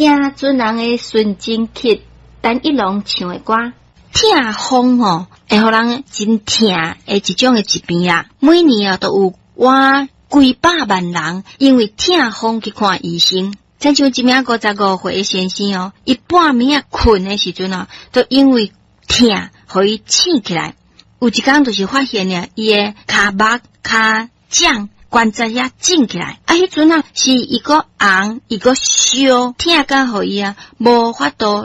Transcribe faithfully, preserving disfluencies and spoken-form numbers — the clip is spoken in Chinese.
惊准人的纯真气，等一郎唱的歌。痛风吼，会互人真痛的一种的疾病啦。每年啊都有我几百万人因为痛风去看医生。亲像一名五十五岁的先生哦，伊半暝啊困的时阵哦，都因为痛，互伊醒起来。有一天就是发现了，伊的骹目、骹掌关节也紧起来。啊，迄阵啊是伊个红，伊个烧，痛甲互伊啊无法度